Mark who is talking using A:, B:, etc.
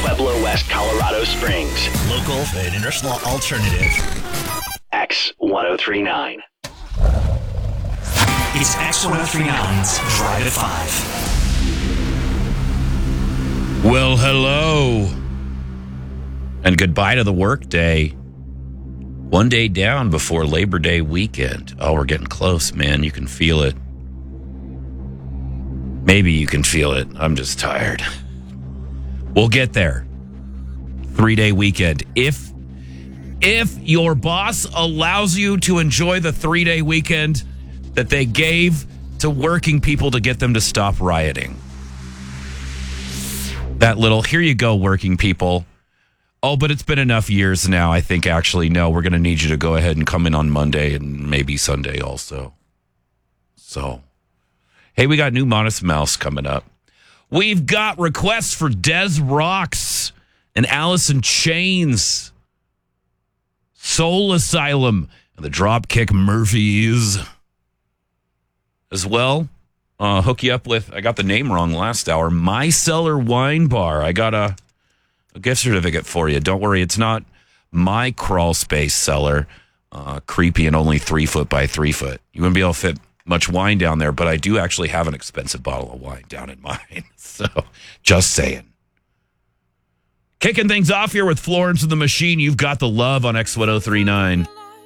A: Pueblo West, Colorado Springs.
B: Local and national alternative.
A: X1039.
B: It's X1039's Drive at 5.
C: Well, hello. And goodbye to the workday. One day down before Labor Day weekend. Oh, we're getting close, man. You can feel it. Maybe you can feel it. I'm just tired. We'll get there. 3-day weekend. If your boss allows you to enjoy the 3-day weekend that they gave to working people to get them to stop rioting. That little, here you go, working people. Oh, but it's been enough years now. I think actually, no, we're going to need you to go ahead and come in on Monday and maybe Sunday also. So, hey, we got new Modest Mouse coming up. We've got requests for Des Rocks and Alice in Chains, Soul Asylum, and the Dropkick Murphys as well. Hook you up with, I got the name wrong last hour, My Cellar Wine Bar. I got a gift certificate for you. Don't worry, it's not my crawl space cellar, creepy and only 3 foot by 3 foot. You wouldn't be able to fit much wine down there, but I do actually have an expensive bottle of wine down in mine. So, just saying. Kicking things off here with Florence and the Machine. You've got the love on X1039.